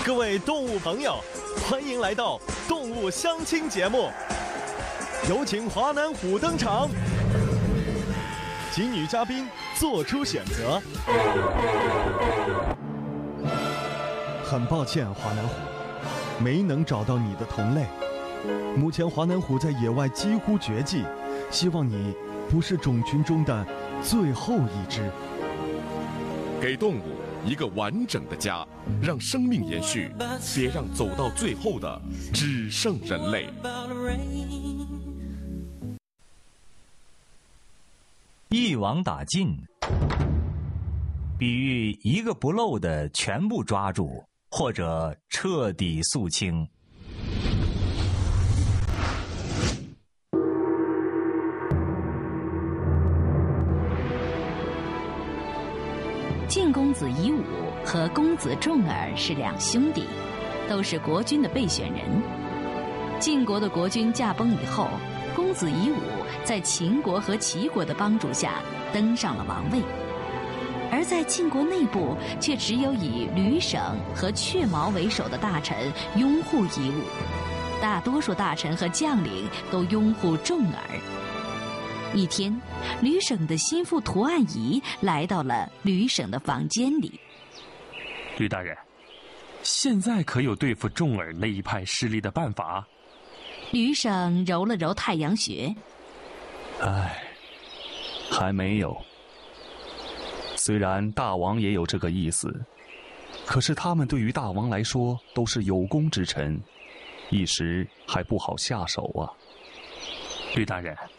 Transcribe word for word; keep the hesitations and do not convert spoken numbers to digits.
各位动物朋友，欢迎来到动物相亲节目，有请华南虎登场，请女嘉宾做出选择。很抱歉，华南虎，没能找到你的同类。目前华南虎在野外几乎绝迹，希望你不是种群中的最后一只。 给动物一个完整的家，让生命延续，别让走到最后的只剩人类。 一网打尽，比喻一个不漏的全部抓住，或者彻底肃清。 晋公子夷吾和公子重耳是两兄弟，都是国君的备选人。晋国的国君驾崩以后，公子夷吾在秦国和齐国的帮助下登上了王位，而在晋国内部却只有以吕省和阙毛为首的大臣拥护夷吾，大多数大臣和将领都拥护重耳。一天，吕省的心腹屠岸仪来到了吕省的房间里。 吕大人，现在可有对付重耳那一派势力的办法？ 吕省揉了揉太阳穴。 唉，还没有。虽然大王也有这个意思，可是他们对于大王来说都是有功之臣，一时还不好下手啊。 吕大人，